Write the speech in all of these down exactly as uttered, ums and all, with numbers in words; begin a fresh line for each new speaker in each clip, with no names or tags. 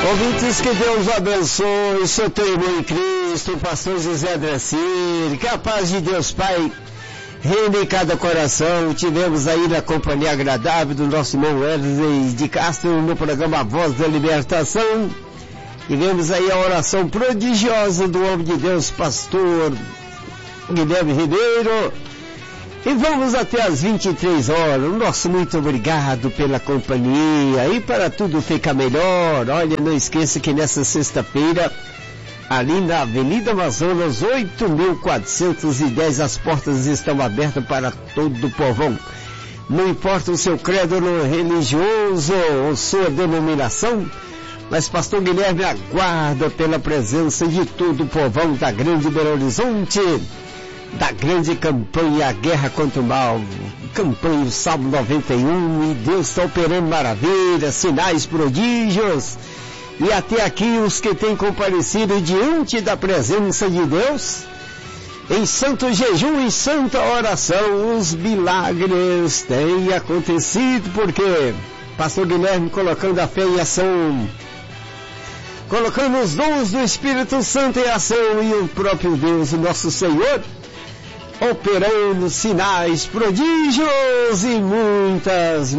Ouvintes, que Deus abençoe, seu teu irmão em Cristo, o pastor José Dracir, que a paz de Deus Pai reine em cada coração. Tivemos aí na companhia agradável do nosso irmão Wesley de Castro no programa Voz da Libertação. Tivemos aí a oração prodigiosa do homem de Deus, pastor Guilherme Ribeiro. E vamos até às vinte e três horas. Nosso muito obrigado pela companhia. E para tudo ficar melhor, olha, não esqueça que nessa sexta-feira, ali na Avenida Amazonas, oito mil quatrocentos e dez, as portas estão abertas para todo o povão. Não importa o seu credo religioso ou sua denominação, mas pastor Guilherme aguarda pela presença de todo o povão da Grande Belo Horizonte, da grande campanha A Guerra contra o Mal, campanha o Salmo noventa e um, e Deus está operando maravilhas, sinais, prodígios, e até aqui os que têm comparecido diante da presença de Deus, em santo jejum e santa oração, os milagres têm acontecido, porque pastor Guilherme colocando a fé em ação, colocando os dons do Espírito Santo em ação, e o próprio Deus, o nosso Senhor, operando sinais, prodígios e muitas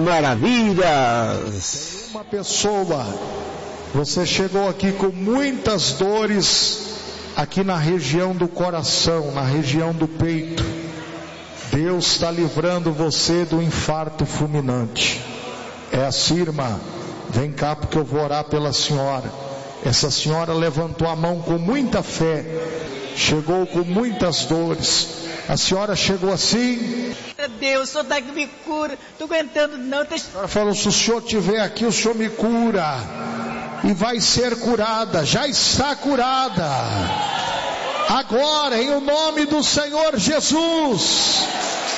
maravilhas.
Uma pessoa, você chegou aqui com muitas dores, aqui na região do coração, na região do peito. Deus está livrando você do infarto fulminante. É assim, irmã, vem cá porque eu vou orar pela senhora. Essa senhora levantou a mão com muita fé, chegou com muitas dores. A senhora chegou assim:
Deus, o senhor tá que me cura, tô aguentando não. Tô...
A senhora falou: se o senhor estiver aqui, o senhor me cura. E vai ser curada, já está curada. Agora, em o nome do Senhor Jesus.